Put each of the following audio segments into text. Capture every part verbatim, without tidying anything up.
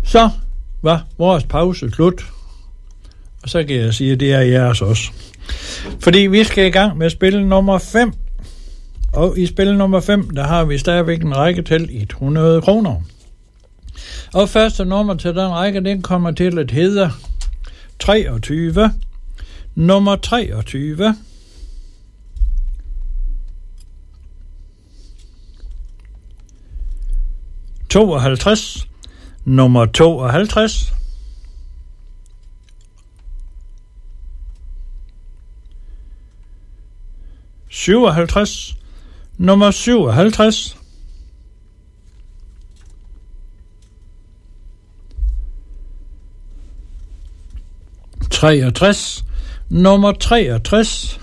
Så var vores pause slut. Og så kan jeg sige, at det er jeres også. Fordi vi skal i gang med spil nummer fem. Og i spil nummer fem, der har vi stadigvæk en række til hundrede kroner. Og første nummer til den række, den kommer til at hedde treogtyve. Nummer treogtyve. tooghalvtreds. Nummer tooghalvtreds. syvoghalvtreds. Nummer syvoghalvtreds. treogtres. Nummer treogtres.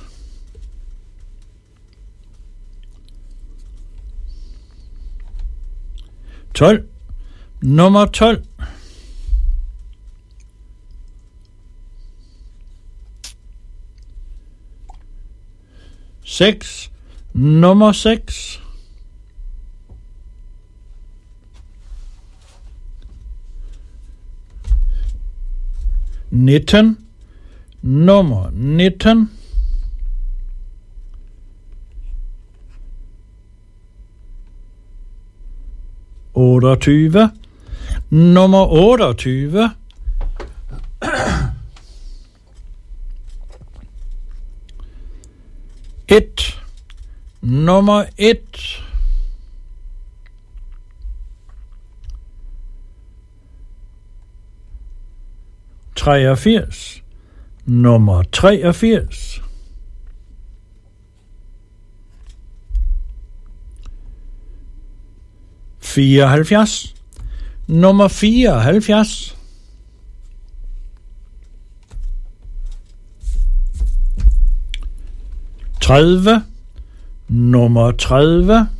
tolv. Nummer tolv. seks. Nummer seks. nitten. Nummer nitten. otteogtyve. Nummer otteogtyve. et. Nummer et. treogfirs. Nummer treogfirs. fireoghalvfjerds. Nummer fireoghalvfjerds. tredive. Nummer tredive.